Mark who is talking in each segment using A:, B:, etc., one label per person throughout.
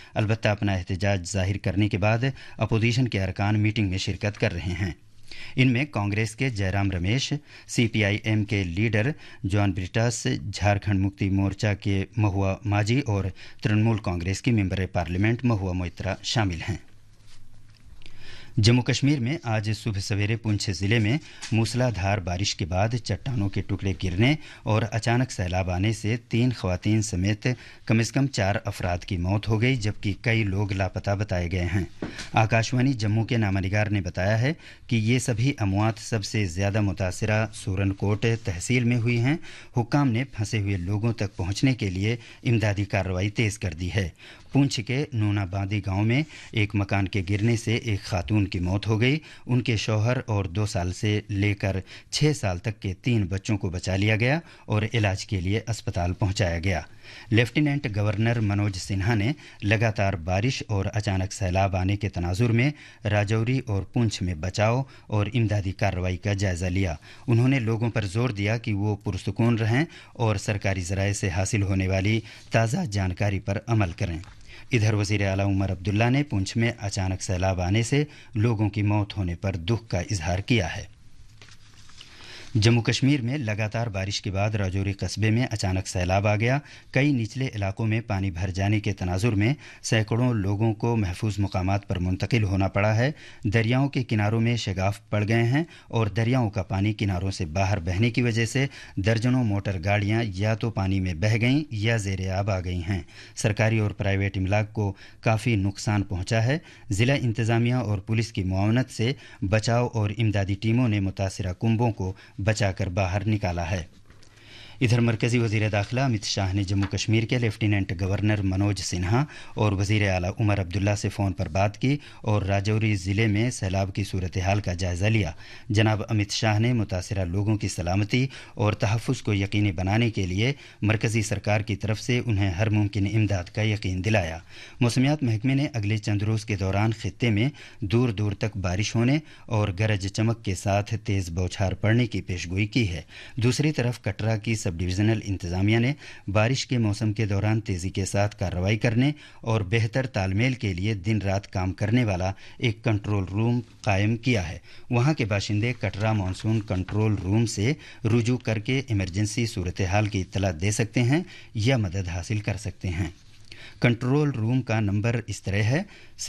A: البتہ اپنا احتجاج ظاہر کرنے کے بعد اپوزیشن کے ارکان میٹنگ میں شرکت کر رہے ہیں۔ ان میں کانگریس کے جے رام رمیش، سی پی آئی ایم کے لیڈر جان بریٹاس، جھارکھنڈ مکتی مورچہ کے مہوا ماجی اور ترنمول کانگریس کی ممبر پارلیمنٹ مہوا موئترا شامل ہیں۔ جموں کشمیر میں آج صبح سویرے پونچھ ضلع میں موسلا دھار بارش کے بعد چٹانوں کے ٹکڑے گرنے اور اچانک سیلاب آنے سے 3 خواتین سمیت کم از کم 4 افراد کی موت ہو گئی، جبکہ کئی لوگ لاپتہ بتائے گئے ہیں۔ آکاشوانی جموں کے نامہ نگار نے بتایا ہے کہ یہ سبھی اموات سب سے زیادہ متاثرہ سورن کوٹ تحصیل میں ہوئی ہیں۔ حکام نے پھنسے ہوئے لوگوں تک پہنچنے کے لیے امدادی کارروائی تیز کر دی ہے۔ پونچھ کے نونا باندی گاؤں میں ایک مکان کے گرنے سے ایک خاتون کی موت ہو گئی۔ ان کے شوہر اور 2 سال سے لے کر 6 سال تک کے 3 بچوں کو بچا لیا گیا اور علاج کے لیے اسپتال پہنچایا گیا۔ لیفٹیننٹ گورنر منوج سنہا نے لگاتار بارش اور اچانک سیلاب آنے کے تناظر میں راجوری اور پونچھ میں بچاؤ اور امدادی کارروائی کا جائزہ لیا۔ انہوں نے لوگوں پر زور دیا کہ وہ پرسکون رہیں اور سرکاری ذرائع سے حاصل ہونے والی تازہ جانکاری پر عمل کریں۔ ادھر وزیر اعلیٰ عمر عبداللہ نے پونچھ میں اچانک سیلاب آنے سے لوگوں کی موت ہونے پر دکھ کا اظہار کیا ہے۔ جموں کشمیر میں لگاتار بارش کے بعد راجوری قصبے میں اچانک سیلاب آ گیا۔ کئی نچلے علاقوں میں پانی بھر جانے کے تناظر میں سینکڑوں لوگوں کو محفوظ مقامات پر منتقل ہونا پڑا ہے۔ دریاؤں کے کناروں میں شگاف پڑ گئے ہیں اور دریاؤں کا پانی کناروں سے باہر بہنے کی وجہ سے درجنوں موٹر گاڑیاں یا تو پانی میں بہہ گئیں یا زیر آب آ گئی ہیں۔ سرکاری اور پرائیویٹ املاک کو کافی نقصان پہنچا ہے۔ ضلع انتظامیہ اور پولیس کی معاونت سے بچاؤ اور امدادی ٹیموں نے متاثرہ کنبوں کو بچا کر باہر نکالا ہے۔ ادھر مرکزی وزیر داخلہ امت شاہ نے جموں کشمیر کے لیفٹیننٹ گورنر منوج سنہا اور وزیر اعلیٰ عمر عبداللہ سے فون پر بات کی اور راجوری ضلع میں سیلاب کی صورتحال کا جائزہ لیا۔ جناب امت شاہ نے متاثرہ لوگوں کی سلامتی اور تحفظ کو یقینی بنانے کے لیے مرکزی سرکار کی طرف سے انہیں ہر ممکن امداد کا یقین دلایا۔ موسمیات محکمے نے اگلے چند روز کے دوران خطے میں دور دور تک بارش ہونے اور گرج چمک کے ساتھ تیز بوچھار پڑنے کی پیشگوئی کی ہے۔ دوسری طرف کٹرا کی سب ڈویژنل انتظامیہ نے بارش کے موسم کے دوران تیزی کے ساتھ کارروائی کرنے اور بہتر تال میل کے لیے دن رات کام کرنے والا ایک کنٹرول روم قائم کیا ہے۔ وہاں کے باشندے کٹرا مانسون کنٹرول روم سے رجوع کر کے ایمرجنسی صورتحال کی اطلاع دے سکتے ہیں یا مدد حاصل کر سکتے ہیں۔ کنٹرول روم کا نمبر اس طرح ہے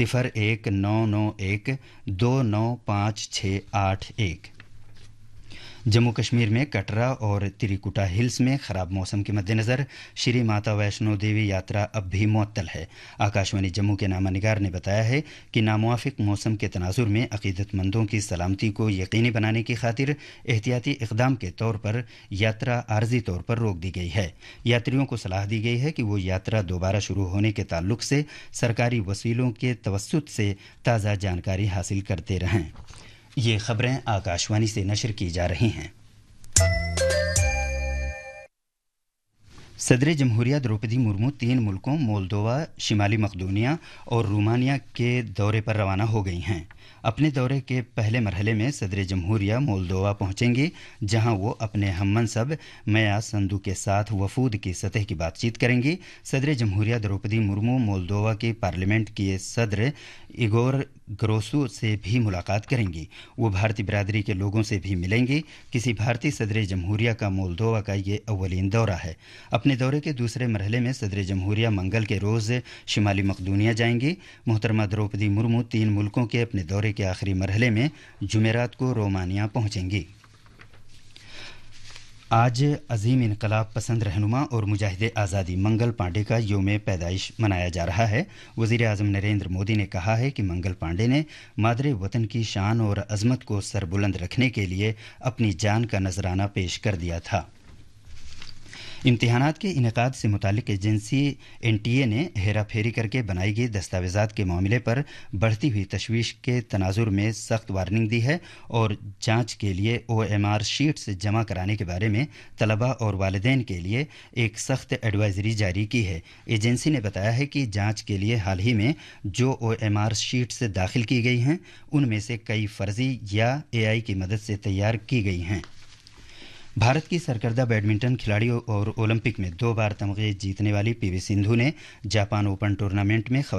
A: 019912958681۔ جموں کشمیر میں کٹرا اور تریکوٹا ہلز میں خراب موسم کے مد نظر شری ماتا ویشنو دیوی یاترا اب بھی معطل ہے۔ آکاشوانی جموں کے نامہ نگار نے بتایا ہے کہ ناموافق موسم کے تناظر میں عقیدت مندوں کی سلامتی کو یقینی بنانے کی خاطر احتیاطی اقدام کے طور پر یاترا عارضی طور پر روک دی گئی ہے۔ یاتریوں کو صلاح دی گئی ہے کہ وہ یاترا دوبارہ شروع ہونے کے تعلق سے سرکاری وسیلوں کے توسط سے تازہ جانکاری حاصل کرتے رہیں۔ یہ خبریں آکاشوانی سے نشر کی جا رہی ہیں۔ صدر جمہوریہ دروپدی مرمو 3 ملکوں مولدووا، شمالی مقدونیہ اور رومانیہ کے دورے پر روانہ ہو گئی ہیں۔ اپنے دورے کے پہلے مرحلے میں صدر جمہوریہ مولدووا پہنچیں گی، جہاں وہ اپنے ہم منصب میا سندو کے ساتھ وفود کی سطح کی بات چیت کریں گی۔ صدر جمہوریہ دروپدی مرمو مولدووا کی پارلیمنٹ کے صدر ایگور گروسو سے بھی ملاقات کریں گی۔ وہ بھارتی برادری کے لوگوں سے بھی ملیں گی۔ کسی بھارتی صدر جمہوریہ کا مولدووا کا یہ اولین دورہ ہے۔ اپنے دورے کے دوسرے مرحلے میں صدر جمہوریہ منگل کے روز شمالی مقدونیہ جائیں گی۔ محترمہ دروپدی مرمو 3 ملکوں کے اپنے دورے کے آخری مرحلے میں جمعرات کو رومانیہ پہنچیں گی۔ آج عظیم انقلاب پسند رہنما اور مجاہد آزادی منگل پانڈے کا یوم پیدائش منایا جا رہا ہے۔ وزیر اعظم نریندر مودی نے کہا ہے کہ منگل پانڈے نے مادر وطن کی شان اور عظمت کو سربلند رکھنے کے لیے اپنی جان کا نذرانہ پیش کر دیا تھا۔ امتحانات کے انعقاد سے متعلق ایجنسی NTA نے ہیرا پھیری کر کے بنائی گئی دستاویزات کے معاملے پر بڑھتی ہوئی تشویش کے تناظر میں سخت وارننگ دی ہے اور جانچ کے لیے OMR شیٹس جمع کرانے کے بارے میں طلباء اور والدین کے لیے ایک سخت ایڈوائزری جاری کی ہے۔ ایجنسی نے بتایا ہے کہ جانچ کے لیے حال ہی میں جو OMR شیٹس داخل کی گئی ہیں ان میں سے کئی فرضی یا AI کی مدد سے تیار کی گئی ہیں۔ بھارت کی سرکردہ بیڈمنٹن کھلاڑی اور اولمپک میں 2 بار تمغے جیتنے والی PV سندھو نے جاپان اوپن ٹورنامنٹ میں